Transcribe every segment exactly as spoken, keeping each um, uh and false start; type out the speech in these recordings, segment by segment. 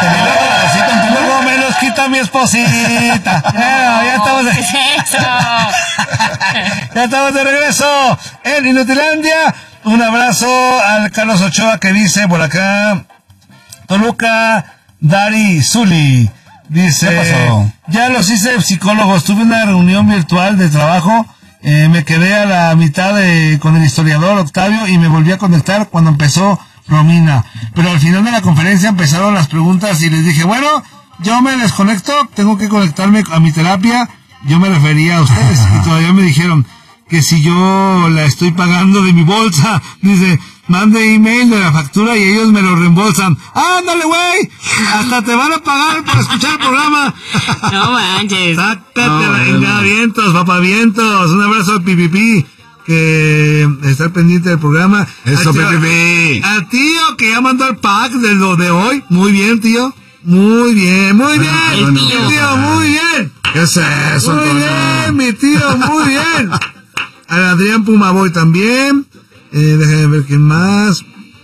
Así con tu luego me los quita mi esposita. Ya, ya estamos de... ya estamos de regreso en Inutilandia. Un abrazo al Carlos Ochoa que dice por acá, Toluca, Dari Zuli. Dice, ¿qué pasó? Ya los hice psicólogos, tuve una reunión virtual de trabajo, eh, me quedé a la mitad de, con el historiador Octavio y me volví a conectar cuando empezó Romina. Pero al final de la conferencia empezaron las preguntas y les dije, bueno, yo me desconecto, tengo que conectarme a mi terapia. Yo me refería a ustedes y todavía me dijeron que si yo la estoy pagando de mi bolsa, dice, mande email de la factura y ellos me lo reembolsan. ¡Ándale, güey! Hasta te van a pagar por escuchar el programa. No manches. Sácate no, la no, engavientos, papavientos. Un abrazo al Pipipi, que está pendiente del programa. Eso, Pipipi. Al tío que ya mandó el pack de lo de hoy. Muy bien, tío. Muy bien, muy bien. El tío. Mi tío, muy bien. ¿Qué es eso, Muy Antonio? bien, mi tío, muy bien. Al Adrián Pumaboy también. Eh, déjenme ver quién más.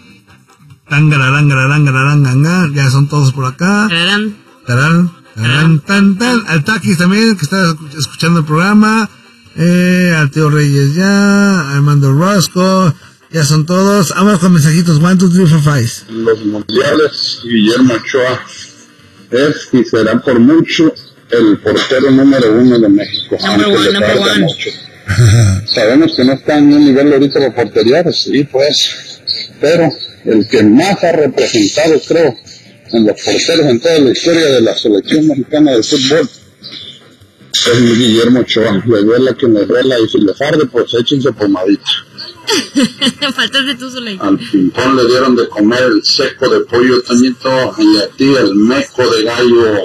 Tangararangararangararanganga. Ya son todos por acá. Tarán. Tarán, tarán, tan, tan. Al Takis también, que está escuchando el programa. Eh, al Teo Reyes ya. A Armando Rosco. Ya son todos. Vamos con mensajitos. One, two, three, four, five. Los mundiales, Guillermo Ochoa es y será por mucho el portero número uno de México. Number aunque one, le number falta one. mucho. Sabemos que no está en un nivel ahorita de portería, pues sí, pues, pero el que más ha representado, creo, en los porteros en toda la historia de la selección mexicana de fútbol es Guillermo Ochoa. Le duela que me duela y si le farde, pues échense pomadita. Faltaste tú, Zuley. Al Pimpón le dieron de comer el seco de pollo, Toñito, y a ti el meco de gallo.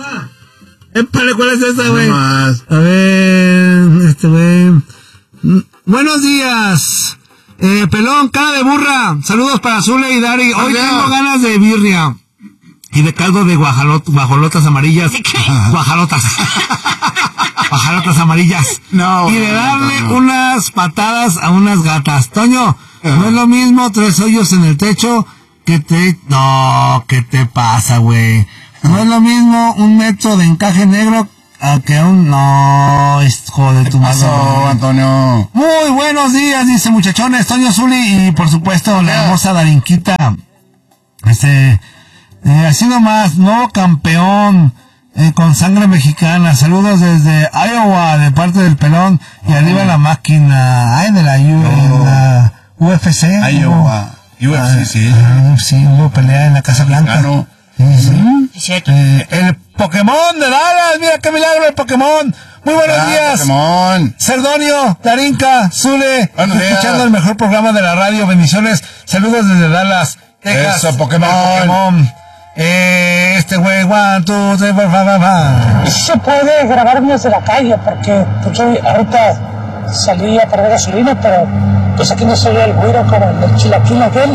Épale, ¿cuál es esa, güey? No más. A ver, este güey. Mm, Buenos días. Eh, pelón, cara de burra. Saludos para Zule y Dari. Hoy Hola. tengo ganas de birria. Y de caldo de guajalot, guajolotas amarillas. Guajalotas. Guajalotas amarillas. No, y de no, darle no, no. unas patadas a unas gatas. Toño, no es lo mismo tres hoyos en el techo que te... No, ¿qué te pasa, güey? No es lo mismo un metro de encaje negro a que un... No, hijo de tu madre. Pasó, Antonio. Muy buenos días, dice muchachones, Toño Zuli y por supuesto la hermosa Darinquita. Este, eh, así nomás, nuevo campeón eh, con sangre mexicana. Saludos desde Iowa de parte del pelón y arriba la máquina. Ay, de la, U, Oh. la U F C. Iowa. U F C, sí. Ah, sí, hubo pelea en la Casa Blanca. Ganó. Sí, sí. Es cierto. Eh, el Pokémon de Dallas, mira qué milagro el Pokémon. Muy buenos Ah, días. Pokémon. Cerdonio, Darinka, Zule, Buenos días. escuchando el mejor programa de la radio. Bendiciones. Saludos desde Dallas, Texas. Eso, Pokémon. El Pokémon. Eh, este güey, one, two, three, four, five, five. Se puede grabarme desde la calle porque pues yo ahorita salí a perder gasolina, pero pues aquí no soy el güiro como el del chilaquil aquel.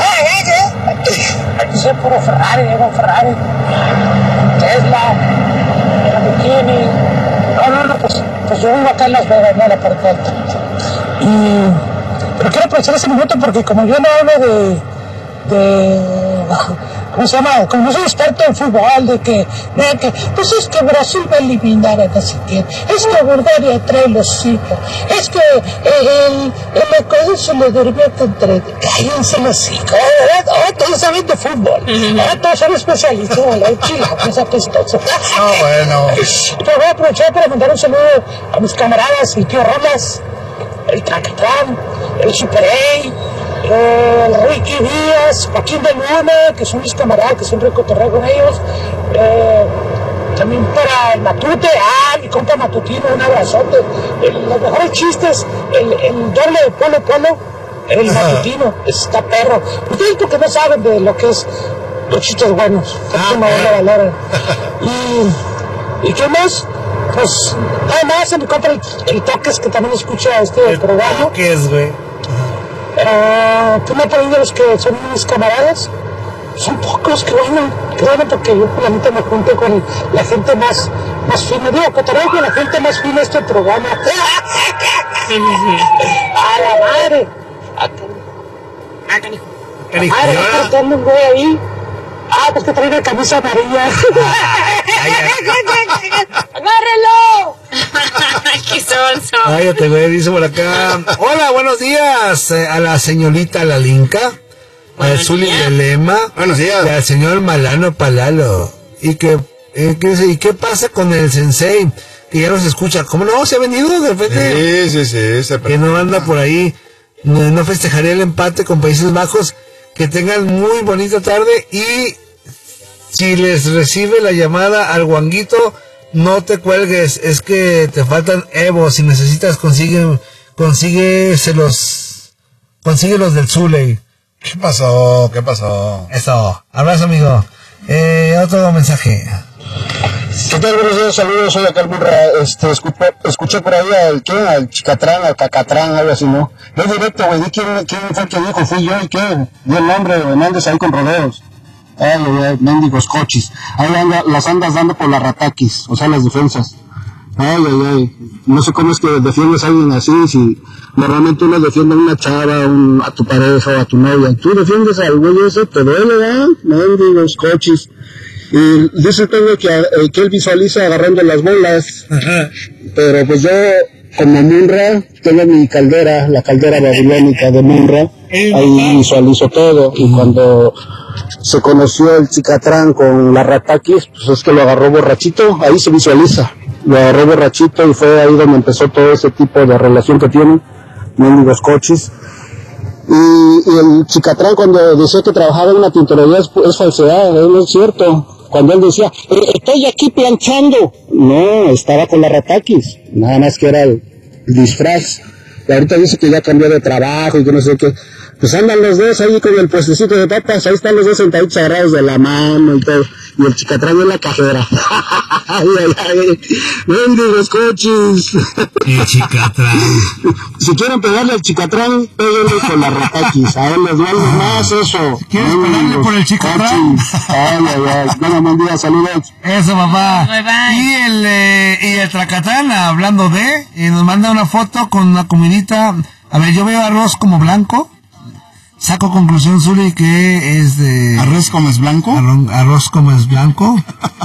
Aquí soy puro Ferrari, llevo Ferrari, Tesla, Lamborghini. No, no, no, pues, pues yo vivo acá en Las Vegas, no en la parte alta. Y, pero quiero aprovechar ese momento porque como yo no hablo de, de ¿cómo se llama? Como no soy experto en fútbol, de que, de que, pues es que Brasil va a eliminar a no sé quién, es que Bulgaria trae los hijos, es que eh, el, el Ecuador se le durmió contra... Cállense los hijos, ahora todos saben de fútbol, ahora todos son especialistas en la chila, que es apestoso. No, bueno. Pero voy a aprovechar para mandar un saludo a mis camaradas, el tío Rolas, el Tracatrán, el Super A, el Ricky Díaz, Joaquín de Luna, que son mis camaradas, que siempre cotorreo con ellos. Eh, también para el Matute, ah, mi compa Matutino, un abrazote. El, los mejores chistes, el, el doble de Polo Polo, el Matutino, está perro. Ustedes porque no saben de lo que es los chistes buenos, ah, no lo valoran. Y, ¿y qué más? Pues nada más, mi compa el, el Toques, que también escucha este el programa. ¿Qué es, güey? Uh, tú me pones de los que son mis camaradas, son pocos, que bueno, que bueno, porque yo la neta me junto con la gente más, más fina, digo, cotorreo con la gente más fina de este programa. Sí, sí, sí. A la madre, a Ah, canijo. la madre, va cortando un güey ahí, Ah, pues que traiga camisa amarilla. ¡Agárrelo! ¡Qué sonso! Cállate, güey, dice por acá. Hola, buenos días eh, a la señorita Lalinka, al Zuli de Lema, Buenos días. y al señor Malano Palalo. Y que, eh, que dice, ¿y qué pasa con el sensei? Que ya no se escucha. ¿Cómo no? ¿Se ha venido de repente? Sí, sí, sí. Se Que no anda por ahí. No, no festejaría el empate con Países Bajos. Que tengan muy bonita tarde y si les recibe la llamada al guanguito, no te cuelgues, es que te faltan Evo, si necesitas consigue, consígueselos, consíguelos del Zuley. ¿Qué pasó? ¿Qué pasó? Eso, abrazo amigo. Eh, otro mensaje. ¿Qué tal? Buenos días, saludos, soy acá el Burra. Este, escuché, escuché por ahí al, ¿qué? Al Chicatrán, al Cacatrán, algo así, ¿no? No es directo, güey, di quién, quién fue el que dijo, fui yo, ¿y qué? Di el nombre, güey, no andes ahí con rodeos. Ay, ay, ay, mendigos cochis. Ahí anda, las andas dando por las rataquis, o sea, las defensas. Ay, ay, ay, no sé cómo es que defiendes a alguien así, si normalmente uno defiende a una chava, un, a tu pareja o a tu novia, tú defiendes al güey ese, te duele, ¿verdad? Mendigos cochis. Y dice todo que, eh, que él visualiza agarrando las bolas. Ajá. Pero pues yo, como Munra, tengo mi caldera, la caldera babilónica de Munra, ahí visualizo todo. Y cuando se conoció el Chicatrán con la Ratakis, pues es que lo agarró borrachito, ahí se visualiza. Lo agarró borrachito y fue ahí donde empezó todo ese tipo de relación que tienen, mendigos coches. Y, y el Chicatrán cuando decía que trabajaba en una tintorería es, es falsedad, no es cierto. Cuando él decía, eh, estoy aquí planchando, no, estaba con la Ratakis, nada más que era el, el disfraz. Y ahorita dice que ya cambió de trabajo y que no sé qué. Pues andan los dos ahí con el puestecito de papas, ahí están los dos sentaditos agarrados de la mano y todo. Y el Chicatrán en la cajera. Ay, ay, ay. Mendigos coches. El Chicatrán. Si quieren pegarle al Chicatrán, péguenle con la Ratakis. A él les duele más eso. ¿Quieres pegarle por el Chicatrán? Ay, ay, ay. Bueno, buen día, saludos. Eso, papá. Bye, bye. Y el, eh, y el Tracatán, hablando de, y nos manda una foto con una comidita. A ver, yo veo arroz como blanco. Saco conclusión, Zuli, que es de... ¿Arroz como es blanco? Arroz, arroz como es blanco.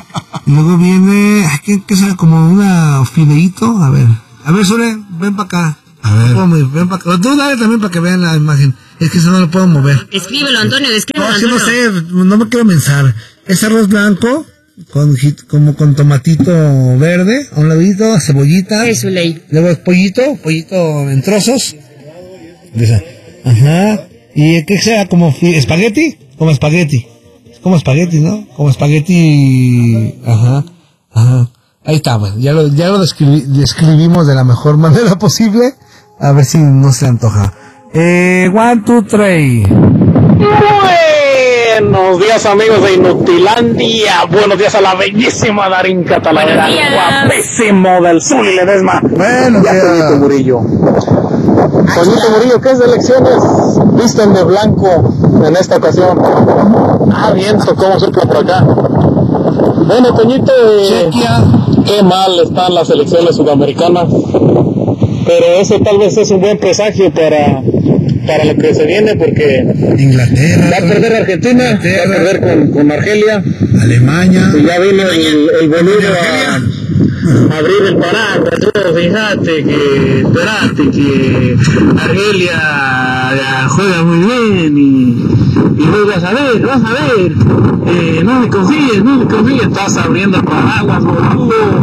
Y luego viene... Ay, ¿qué, qué será? Como una fideíto. A ver. A ver, Zuli, ven para acá. A ver. No puedo, ven para acá. Tú dale también para que vean la imagen. Es que eso no lo puedo mover. Escríbelo, Antonio, No, descríbelo, es que no Antonio. sé, no me quiero pensar. Es arroz blanco, con jit- como con tomatito verde, a un ladito, cebollita. Es su ley. Luego es pollito, pollito en trozos. Ajá. ¿Y qué sea? ¿Como fi- espagueti? Como espagueti. Es como espagueti, ¿no? Como espagueti. Ajá. Ajá. Ahí está, pues. Ya lo, ya lo describi- describimos de la mejor manera posible. A ver si no se antoja. Eh, one, two, three. Buenos días, amigos de Inutilandia. Buenos días a la bellísima Darinka Talavera. Buenos días. Guapísimo del Zuli Ledesma. Buenos Ya días. Toñito Murillo. Toñito Murillo, ¿qué es de elecciones? Visten de blanco en esta ocasión. Ah, viento, ¿cómo sopla por acá? Bueno, Toñito, eh, Chequia. qué mal están las elecciones sudamericanas. Pero eso tal vez es un buen presagio para, para lo que se viene, porque Inglaterra. va a perder Argentina, va a Inglaterra. perder con, con Argelia. Alemania. Y ya vino el, el boludo a abrir el paraguas. Oh, fíjate que, espérate, que Argelia ya juega muy bien y, y vos vas a ver, vas a ver. Eh, no me confíes, no me confíes, estás abriendo el paraguas, boludo.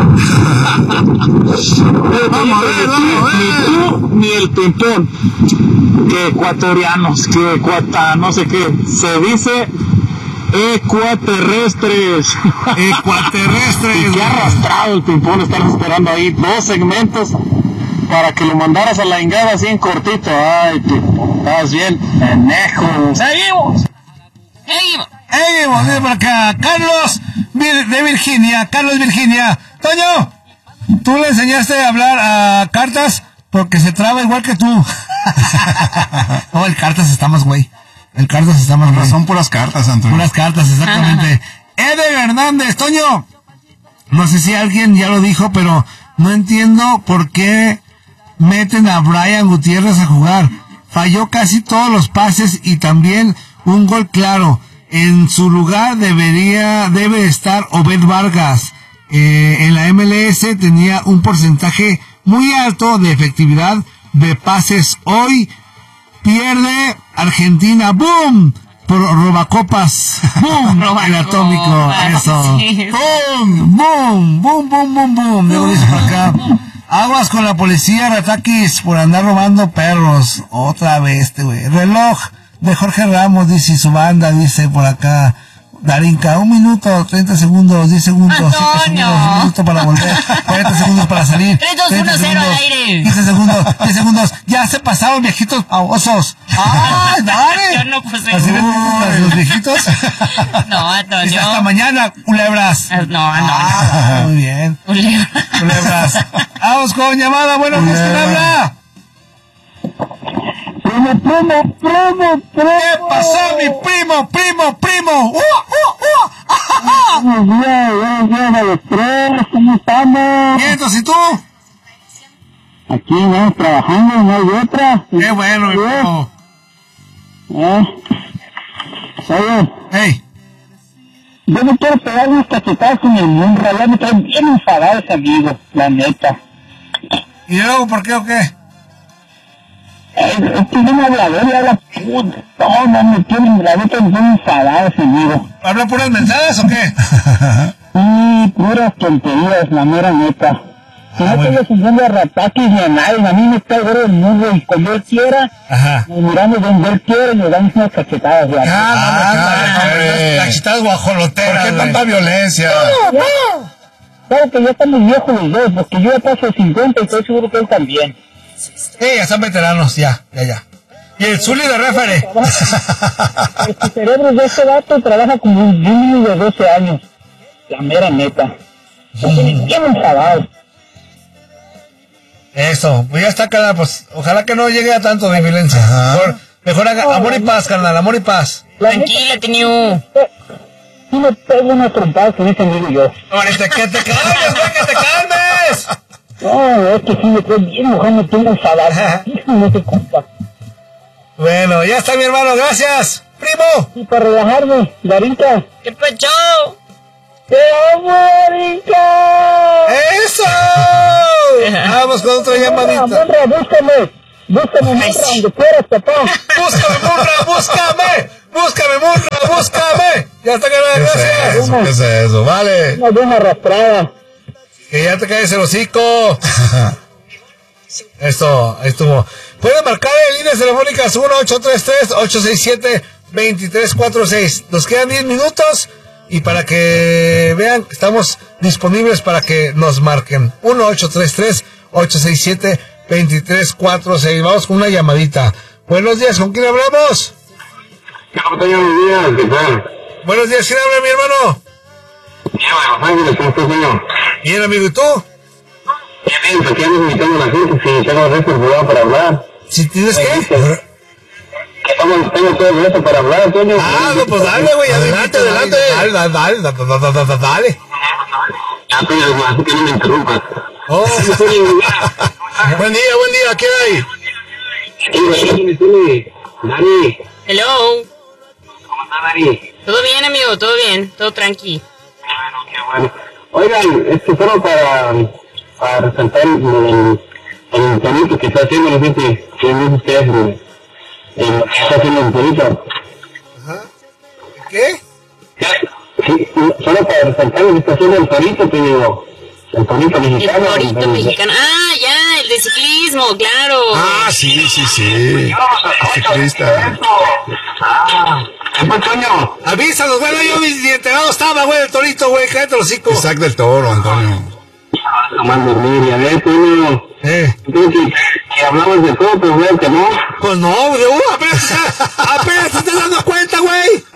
Vamos a ver, vamos a ver. Ni tú ni el pimpón. Que ecuatorianos, que ecuata, no sé qué, se dice ecuaterrestres. Ecuaterrestres. Y qué arrastrado el pimpón, estar esperando ahí dos segmentos para que lo mandaras a la ingada así en cortito. Ay, pimpón, estás bien pendejo. ¡Seguimos! ¡Seguimos! ¡Ey, volví por acá! Carlos Vir- de Virginia. Carlos Virginia. Toño, tú le enseñaste a hablar a Cartas porque se traba igual que tú. Oh, el Cartas está más güey. El Cartas está más güey. Son puras cartas, Antonio. Unas cartas, exactamente. Eder Hernández, Toño. No sé si alguien ya lo dijo, pero no entiendo por qué meten a Brian Gutiérrez a jugar. Falló casi todos los pases y también un gol claro. En su lugar debería, debe estar Obed Vargas. Eh, en la M L S tenía un porcentaje muy alto de efectividad de pases. Hoy pierde Argentina. ¡Boom! Por robacopas. ¡Boom! El atómico. Eso. ¡Boom! ¡Boom! ¡Boom, boom, boom, boom! Luego dice por acá. Aguas con la policía, Ratakis, por andar robando perros. Otra vez, este güey. Reloj de Jorge Ramos, dice, su banda, dice por acá. Darinka, un minuto, treinta segundos, diez segundos, cinco segundos, un minuto para volver, cuarenta segundos para salir, tres, dos, uno, cero al aire. quince segundos, diez segundos, ya se pasaron viejitos babosos. ¡Ah, dale! Yo no puse ¿Así ven los viejitos? No, Antonio. Dice, hasta mañana, culebras. No, no, ah, no. Muy bien. Culebras. Culebras. Vamos con llamada, bueno, ¿quién se habla? Primo, primo, primo, primo. ¿Qué pasó, mi primo, primo, primo? ¡Uh, uh, uh! ¡Ah, Buenos días, buenos días a los tres, ¿cómo estamos? Bien, entonces, ¿y tú? Aquí vamos trabajando, no hay otra. Qué bueno, mi primo. ¿Eh? Oye, Hey, yo me quiero pegar unas cachetadas con el Munra, ya me traen bien enfadado ese amigo, la neta. ¿y luego por qué o qué? Es es que no me habla, le habla puta, no, no me tienen, la neta, bien enfadado ese amigo. ¿Habla puras mensajes o qué? Sí, puras tonterías, la mera neta. Si Ah, no bueno. estoy defendiendo a Ratakis ni a nadie, a mí me está el gordo del mundo y como él quiera, Ajá. nos miramos donde él quiera y nos damos unas cachetadas, ya. Ah, hombre. Cachetas ¿Por guajoloteras. qué güey. tanta violencia? Claro que ya estamos viejos los dos, porque yo ya paso cincuenta y estoy seguro que él también. Sí, ya son veteranos, ya, ya, ya. Y el Zuli de refere. El cerebro de ese vato trabaja como un niño de doce años. La mera neta. Se tiene bien enfadado. Eso, pues ya está, carnal, pues ojalá que no llegue a tanto de violencia. Ajá. Mejor, mejor haga amor y paz, carnal, amor y paz. La neta, Tranquila, Teniu. sí me pego una trompada con ese amigo y yo. Ahorita, que te calmes, güey, que te calmes. No, es que sí me estoy bien mojado, me tengo enfadado. No se compa. Bueno, ya está, mi hermano, gracias. Primo. Y para relajarme, Darinka. ¿Qué pacho? ¡Te amo, Darinka! ¡Eso! Vamos con otra llamadita. Monra, búscame. Búscame, Monra, donde quieras, papá. Búscame, Munra, búscame. Búscame, Munra, búscame. Ya está, carnal, ¿Qué es gracias. eso? ¿Qué es eso? Vale. Una buena arrastrada. Que ya te caes el hocico. Esto, ahí estuvo. Pueden marcar en líneas telefónicas uno ocho tres tres, ocho seis siete, dos tres cuatro seis. Nos quedan diez minutos y para que vean, estamos disponibles para que nos marquen. uno ocho tres tres, ocho seis siete, dos tres cuatro seis. Vamos con una llamadita. Buenos días, ¿con quién hablamos? Buenos días, ¿qué tal? Buenos días, ¿quién habla, mi hermano? Lleva de Los Ángeles, ¿cómo estás, señor? Bien, amigo, ¿y tú? Bien, bien, aquí ando invitando a la gente, si tengo resto el para hablar. ¿Si tienes qué? Tengo, tengo todo el resto para hablar, Antonio. Ah, no, pues dale, güey, adelante, adelante. Dale, dale, dale, dale, dale, dale. Ya, Antonio, así que no me interrumpas. Oh. Buen día, buen día, ¿qué hay? Dani, Hello. ¿cómo estás, Dani? Todo bien, amigo, todo bien, todo tranqui. Qué bueno. Oigan, esto solo para, para resaltar el, el tonito que está haciendo la gente, que no ustedes, el, el que está haciendo el tonito. ¿Qué? Sí, solo para resaltar lo que está haciendo el tonito, te digo. El tonito El mexicano. torito el- mexicano. Ah, ya, el de ciclismo, claro. Ah, sí, sí, sí. Ciclista. Ah, ¿qué fue, Toño? Avísanos, güey, no, yo ni enterado estaba, güey, del torito, güey, cállate los hocico. Isaac del Toro, Antonio. Nomás dormir, y a ver, Toño. Eh. Creo que, que hablamos de todo, pero veo que no. Pues no, güey, uh, apenas, te estás- apenas te estás dando cuenta, güey.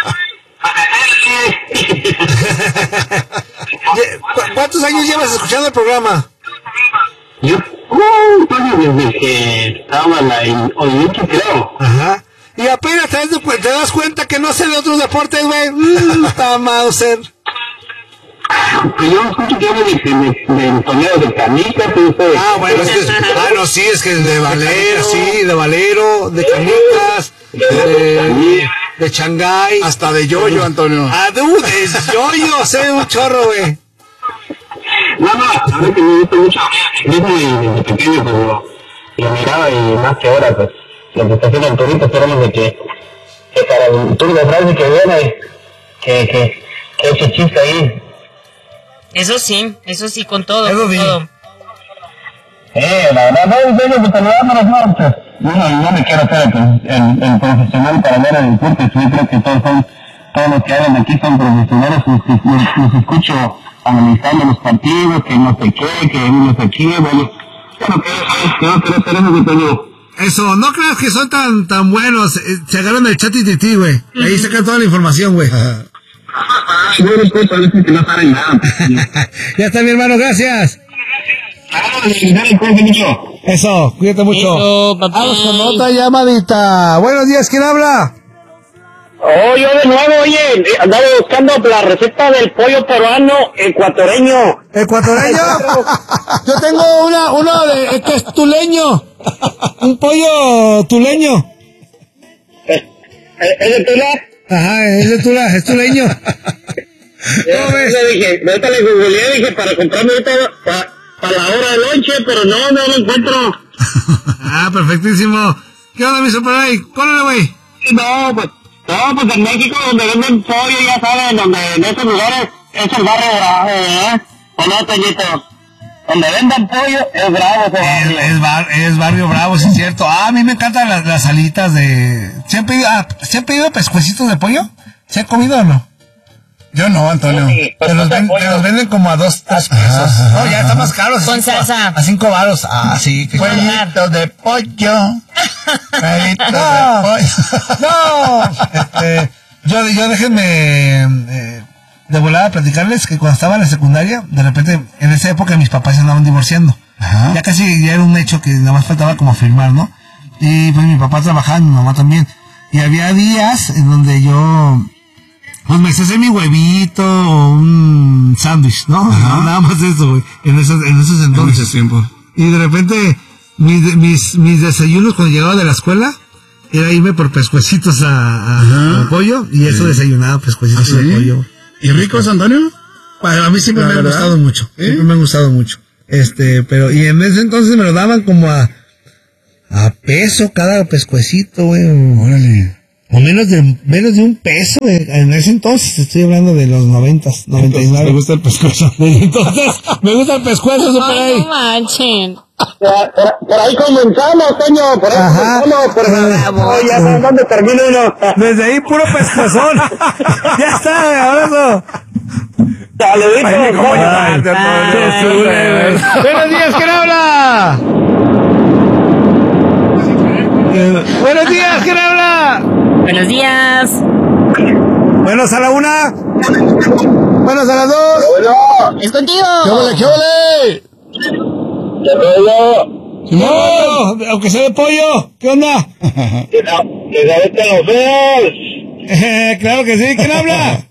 Ye- ¿cu- ¿Cuántos años llevas escuchando el programa? Yo, uh, Toño, desde que estaba en la en Olimpo, creo. Ajá. Y apenas te das, cu- te das cuenta que no sé de otros deportes, güey. Mmm, está Mauser. Pues yo escucho que hablan de, de, de, torneo de canicas, y ustedes. Ah, bueno, es que, ah, no, sí, es que de valero, sí, de valero, de canicas, de, de Shanghái. Hasta de yoyo, Antonio. Ah, dude, es yoyo, sé un chorro, güey. No, no, la verdad que me gusta mucho. Incluso desde pequeño, pues lo, lo miraba y más que ahora, pues lo que está haciendo el turito, esperamos de que, que para el Tour de Francia que viene, que, que, que eche chiste ahí. Eso sí, eso sí, con todo, Eso con sí. todo. Eh, la verdad, no, en serio, pues saludándonos, no, pues, yo no, no me quiero hacer el, el, el profesional para hablar de deportes, yo creo que todos son, todos los que hablan aquí son profesionales, los, los, los escucho analizando los partidos, que no sé qué, que no sé qué, bueno, bueno, que, que no quiero hacer eso que tengo. Eso, no creas que son tan tan buenos. Eh, Se agarran el chat y tití, güey. Ahí sacan toda la información, güey. No, no, pues, parece que no saben nada. Ya está, mi hermano, gracias. Eso, cuídate mucho. Eso, papá. Vamos con otra llamadita. Buenos días, ¿quién habla? Oh, yo de nuevo, oye, andaba buscando la receta del pollo peruano ecuatoreño. ¿Ecuatoreño? Yo tengo una, uno de, que es tuleño. Un pollo tuleño. ¿Es de Tula? Ajá, es de Tula, es tuleño. ¿Cómo ves? Yo dije, ahorita le googleé, dije, para comprarme ahorita para pa la hora de lonche, pero no, no lo encuentro. Ah, perfectísimo. ¿Qué onda, mi superay? Córrele, güey. No, pues, no, pues en México donde venden pollo, ya saben, donde en esos lugares es el barrio bravo, ¿eh? ¿O no, Toñito? Donde vendan pollo es bravo ese Es, barrio. es, bar, es barrio bravo, sí es cierto. Ah, a mí me encantan las, las alitas de... ¿Se han pedido, ah, ¿se han pedido pescuecitos de pollo? ¿Se han comido o no? Yo no, Antonio. Sí, pues, Te los, ven- pollo. te los venden como a dos, tres pesos. No, ya están más caros. Con a cinco- salsa. A cinco varos. Ah, sí. Que Huevito de pollo. Huevito No. de pollo. No. Este, yo, yo déjenme eh, de volada platicarles que cuando estaba en la secundaria, de repente, en esa época mis papás se andaban divorciando. Ajá. Ya casi ya era un hecho que nada más faltaba como firmar, ¿no? Y pues mi papá trabajaba, mi mamá también. Y había días en donde yo... Pues me hacía mi huevito o un sándwich, ¿no? Ajá. Nada más eso, güey. En esos, en esos En entonces. ese tiempo. Y de repente, mis, mis, mis desayunos cuando llegaba de la escuela, era irme por pescuecitos a, a, Ajá. a pollo, y eso Sí. desayunaba pescuecitos ¿Ah, sí? de pollo. ¿Y ricos, Antonio? Bueno, a mí siempre ¿La me han verdad? gustado mucho. ¿Sí? Siempre me han gustado mucho. Este, pero, y en ese entonces me lo daban como a, a peso cada pescuecito, güey. Órale. O menos de, menos de un peso, güey. En ese entonces, estoy hablando de los noventas, noventa y nueve. ¿Te gusta el pescuezo? Entonces, me gusta el pescuezo, super Ay, ahí. no manchen. Por, por- por ahí comenzamos, Toño, por ahí Ajá. comenzamos, pero oh, ya sabes dónde termina uno. Desde ahí, puro pescuezón. Ya está, abrazo. Saluditos, ¿Cómo Toño. llamaste, Antonio? Buenos días, ¿quién habla? Eh, Buenos días, ¿quién habla? Buenos días. Buenos a la una. Buenos a las dos. Bueno, Es contigo. ¿Qué ole, qué ole? ¿qué rollo? No, aunque sea de pollo. ¿Qué onda? Que no- que sabes que los feos. Eh, claro que sí, ¿quién habla?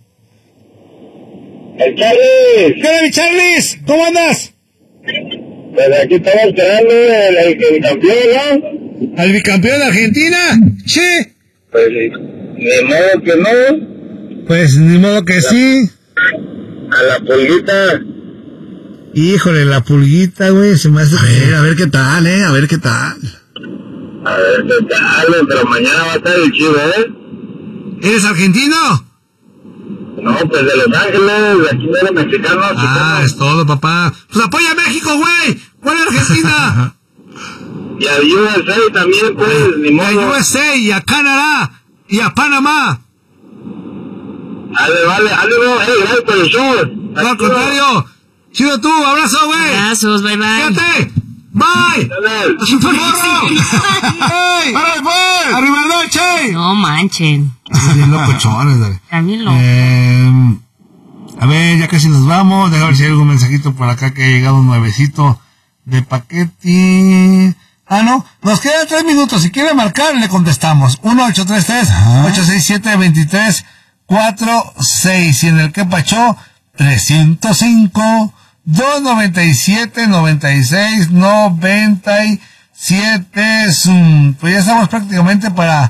El Charlie. ¿Qué onda, mi Charlis? ¿Cómo andas? Pues aquí estamos esperando el, el, el campeón, ¿no? ¿Al bicampeón de Argentina? Sí. Pues ni modo que no. Pues ni modo que sí. A la pulguita. Híjole, la pulguita, güey, se me hace... A ver, a ver qué tal, eh, a ver qué tal. A ver qué tal, pero mañana va a estar el chido, ¿eh? ¿Eres argentino? No, pues de Los Ángeles, de aquí de los mexicanos. Ah, es todo, papá. Pues apoya a México, güey. ¿Cuál es Argentina? Y a U S A también, pues, ni A modo. U S A y a Canadá y a Panamá. Vale, vale, ánimo, eh, gracias por el show. No, al contrario. Chido tú, abrazo, güey. Abrazos, bye bye. Fíjate. Bye. Dale. ¡Super morro! ¡Ey! ¡Árale, pues! ¡Arriba el noche! No manchen. Bien locochones, güey. También lo. Eh, a ver, ya casi nos vamos. Déjame ver si hay algún mensajito por acá que ha llegado nuevecito de paquete. Ah, no. Nos quedan tres minutos. Si quiere marcar, le contestamos. uno ocho tres tres, ocho seis siete, dos tres cuatro seis. Y en el que pachó, trescientos cinco, doscientos noventa y siete, noventa y seis, noventa y siete. Zoom. Pues ya estamos prácticamente para,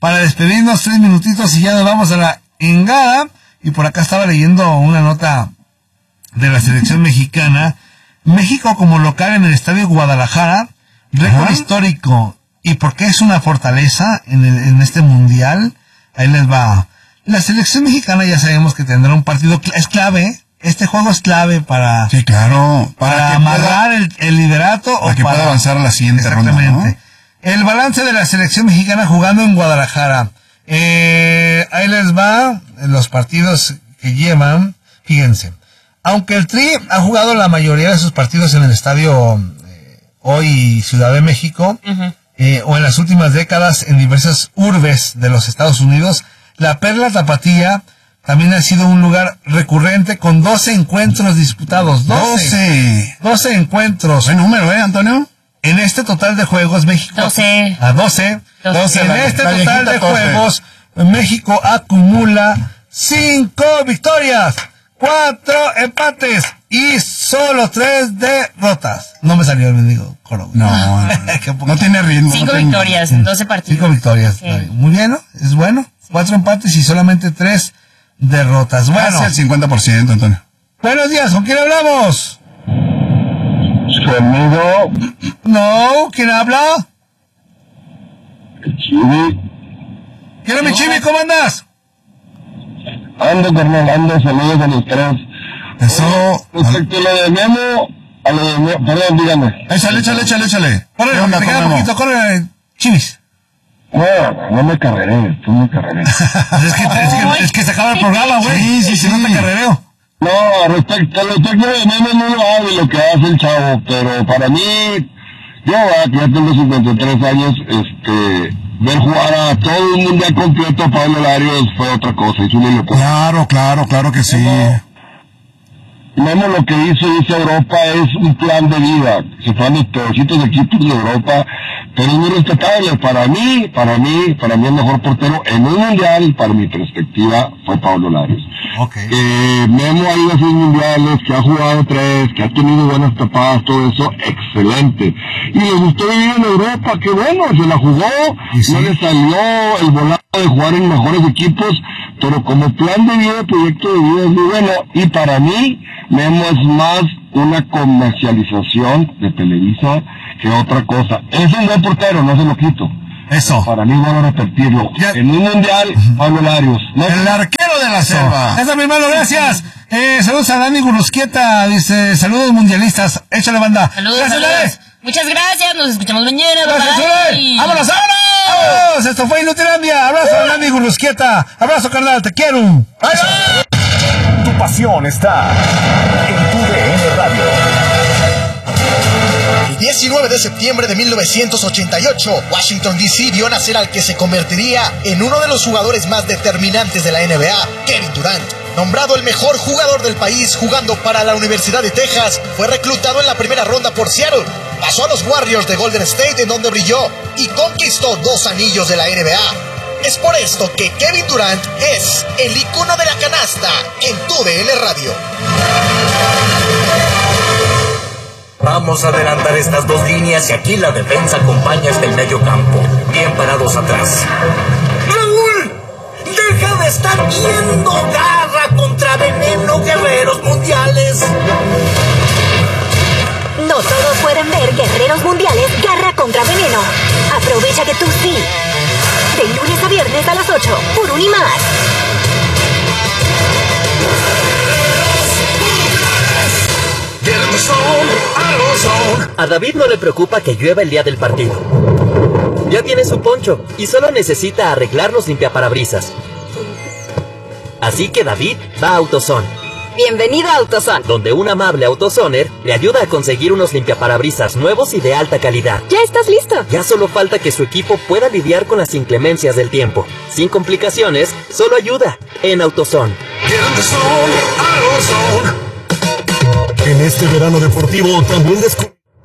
para despedirnos, tres minutitos y ya nos vamos a la engada. Y por acá estaba leyendo una nota de la selección mexicana. México como local en el Estadio Guadalajara, récord Ajá. histórico. ¿Y por qué es una fortaleza en, el, en este mundial? Ahí les va. La selección mexicana ya sabemos que tendrá un partido, es clave, este juego es clave para, sí, claro, para, para amarrar pueda, el, el liderato para o que para pueda avanzar a la siguiente ronda, ¿no? El balance de la selección mexicana jugando en Guadalajara. Eh, ahí les va los partidos que llevan, fíjense. Aunque el Tri ha jugado la mayoría de sus partidos en el estadio eh, hoy Ciudad de México, uh-huh. eh, o en las últimas décadas en diversas urbes de los Estados Unidos, la Perla Tapatía también ha sido un lugar recurrente con doce encuentros disputados. doce. doce encuentros. ¿Qué número, eh, Antonio? En este total de juegos, México... doce. A doce. doce. En la, este la total de doce. juegos, México acumula cinco victorias, cuatro empates y solo tres derrotas. No me salió el mendigo coro. No, no, no, no tiene ritmo. Cinco no victorias, tiene... doce partidos. Cinco victorias. Sí. Muy bien, ¿no? Es bueno. Sí. Cuatro empates y solamente tres derrotas. Bueno. Casi el cincuenta por ciento, Antonio. Buenos días, ¿con quién hablamos? Conmigo. No, ¿quién habla? Chivi. Quiero mi Chivi, ¿cómo andas? Ando, carnal, ando, saludos a los tres. Eso. Respecto a lo de Memo, a lo de Memo, perdón, dígame. Échale, échale, échale, échale. Corre, ¿Qué onda, te queda poquito, corre, Chivis. No, no me carreré, tú me carreré. es, que, es, que, es que se acaba el programa, güey. Sí, sí, sí. No te carrereo. No, respecto a lo de Memo, no lo hago lo que hace el chavo, pero para mí, yo, que ya tengo cincuenta y tres años, este, ver jugar a todo el mundial completo a Pablo Larios fue otra cosa, es una locura. Claro, claro, claro que sí. Memo, Memo lo que hizo hizo Europa es un plan de vida, se fueron los peorcitos equipos de Europa, pero es muy respetable. Para mí, para mí, para mí el mejor portero en un mundial, para mi perspectiva, fue Pablo Larios. Okay. Eh, Memo ha ido a seis mundiales, que ha jugado tres, que ha tenido buenas tapadas, todo eso, excelente. Y le gustó vivir en Europa, que bueno, se la jugó, sí. No le salió el volado de jugar en mejores equipos, pero como plan de vida, proyecto de vida es muy bueno. Y para mí, Memo es más una comercialización de Televisa que otra cosa. Es un buen portero, no se lo quito. Eso. Para mí, van a repetirlo. Ya. En un mundial, Pablo Larios. ¿No? El arquero de la selva. Eso, mi hermano, gracias. Eh, saludos a Dani Gurusquieta. Dice, saludos mundialistas. Échale, banda. Saludos, gracias, saludos. Dales. Muchas gracias. Nos escuchamos mañana. Gracias, Zulay. ¡Vámonos, vámonos! ¡Vámonos! Esto fue Inutilandia. Abrazo a Dani Gurusquieta. Abrazo, carnal. Te quiero. ¡Ay, no! Tu pasión está en tu D N Radio. El diecinueve de septiembre de mil novecientos ochenta y ocho, Washington D C vio nacer al que se convertiría en uno de los jugadores más determinantes de la N B A, Kevin Durant. Nombrado el mejor jugador del país jugando para la Universidad de Texas, fue reclutado en la primera ronda por Seattle. Pasó a los Warriors de Golden State, en donde brilló y conquistó dos anillos de la N B A. Es por esto que Kevin Durant es el icono de la canasta en tu D N Radio. Vamos a adelantar estas dos líneas y aquí la defensa acompaña hasta el medio campo. Bien parados atrás. ¡Raúl! ¡Deja de estar viendo! ¡Garra contra veneno, guerreros mundiales! No todos pueden ver Guerreros Mundiales Garra contra Veneno. Aprovecha que tú sí. De lunes a viernes a las ocho, por Unimás. A David no le preocupa que llueva el día del partido. Ya tiene su poncho y solo necesita arreglar los limpiaparabrisas. Así que David va a AutoZone. Bienvenido a AutoZone, donde un amable AutoZoner le ayuda a conseguir unos limpiaparabrisas nuevos y de alta calidad. ¿Ya estás listo? Ya solo falta que su equipo pueda lidiar con las inclemencias del tiempo. Sin complicaciones, solo ayuda en AutoZone. En este verano deportivo también descubrimos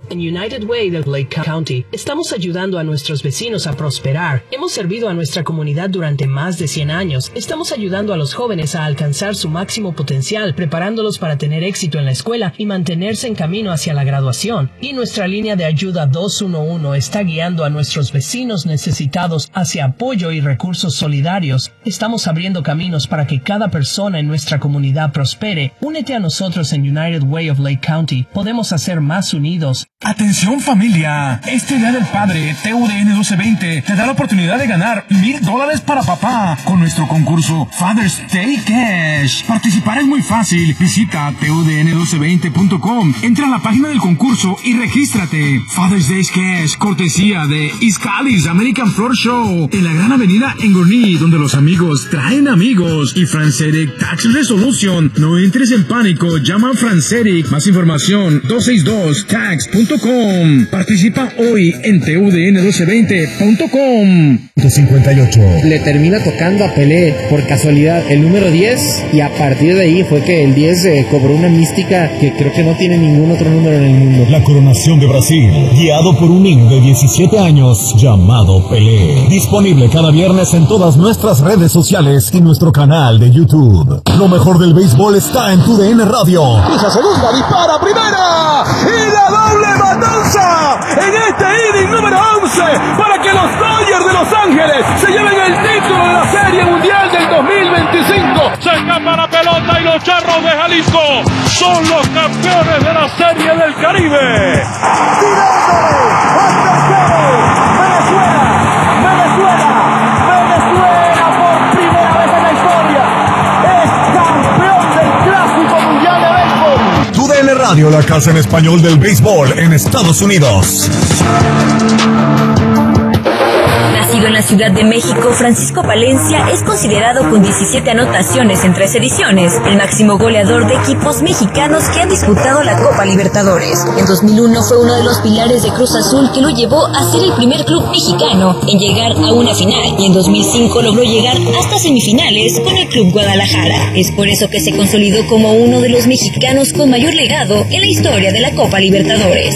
En United Way de Lake County, estamos ayudando a nuestros vecinos a prosperar. Hemos servido a nuestra comunidad durante más de cien años. Estamos ayudando a los jóvenes a alcanzar su máximo potencial, preparándolos para tener éxito en la escuela y mantenerse en camino hacia la graduación. Y nuestra línea de ayuda dos uno uno está guiando a nuestros vecinos necesitados hacia apoyo y recursos solidarios. Estamos abriendo caminos para que cada persona en nuestra comunidad prospere. Únete a nosotros en United Way of Lake County. Podemos hacer más unidos. Atención familia, este Día del Padre T U D N doce veinte te da la oportunidad de ganar mil dólares para papá con nuestro concurso Father's Day Cash. Participar es muy fácil, visita T U D N doce veinte punto com, entra a la página del concurso y regístrate. Father's Day Cash, cortesía de Iscalis American Floor Show, en la gran avenida en Gurnee, donde los amigos traen amigos. Y Franceric Tax Resolution, no entres en pánico, llama a Franceric, más información dos seis dos tax punto com. Participa hoy en T U D N doce veinte punto com. cincuenta y ocho. Le termina tocando a Pelé por casualidad el número diez, y a partir de ahí fue que el diez eh, cobró una mística que creo que no tiene ningún otro número en el mundo. La coronación de Brasil, guiado por un niño de diecisiete años llamado Pelé. Disponible cada viernes en todas nuestras redes sociales y nuestro canal de YouTube. Lo mejor del béisbol está en tu D N Radio. Esa segunda, dispara primera y la doble matanza en este inning número once para que los Dodgers de Los Ángeles se lleven el título de la Serie Mundial del dos mil veinticinco. Se escapa la pelota y los Charros de Jalisco son los campeones de la Serie del Caribe. ¡Tirando! ¡Al tercero! ¡Venezuela! ¡Venezuela! ¡Venezuela por primera vez en la historia! ¡Es campeón del Clásico Mundial de Béisbol! Tu D N Radio, la casa en español del béisbol en Estados Unidos. Nacido en la Ciudad de México, Francisco Palencia es considerado con diecisiete anotaciones en tres ediciones, el máximo goleador de equipos mexicanos que han disputado la Copa Libertadores. En dos mil uno fue uno de los pilares de Cruz Azul que lo llevó a ser el primer club mexicano en llegar a una final, y en dos mil cinco logró llegar hasta semifinales con el Club Guadalajara. Es por eso que se consolidó como uno de los mexicanos con mayor legado en la historia de la Copa Libertadores.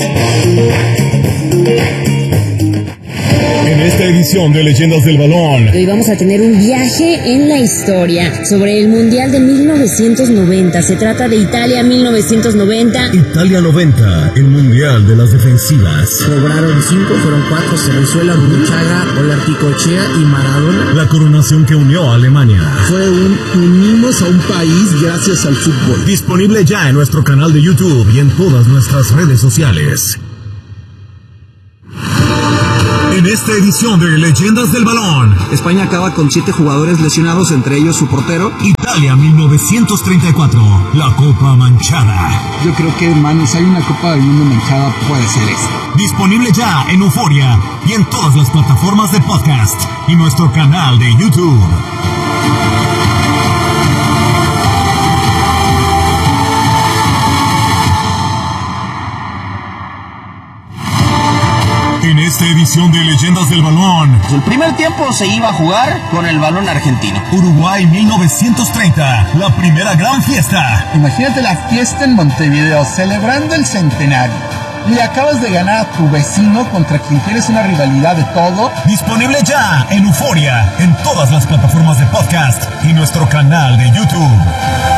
En esta edición de Leyendas del Balón, hoy vamos a tener un viaje en la historia sobre el Mundial de mil novecientos noventa. Se trata de Italia mil novecientos noventa. Italia noventa, el Mundial de las defensivas. Cobraron cinco, fueron cuatro: Venezuela, Burruchaga, Olarticochea y Maradona. La coronación que unió a Alemania. Fue un unimos a un país gracias al fútbol. Disponible ya en nuestro canal de YouTube y en todas nuestras redes sociales. En esta edición de Leyendas del Balón, España acaba con siete jugadores lesionados, entre ellos su portero. Italia mil novecientos treinta y cuatro, la Copa Manchada. Yo creo que, hermano, si hay una Copa del Mundo manchada, puede ser esta. Disponible ya en Euforia y en todas las plataformas de podcast y nuestro canal de YouTube. En esta edición de Leyendas del Balón, el primer tiempo se iba a jugar con el balón argentino. Uruguay mil novecientos treinta, la primera gran fiesta. Imagínate la fiesta en Montevideo, celebrando el centenario. Le acabas de ganar a tu vecino contra quien tienes una rivalidad de todo. Disponible ya en Euforia, en todas las plataformas de podcast y nuestro canal de YouTube.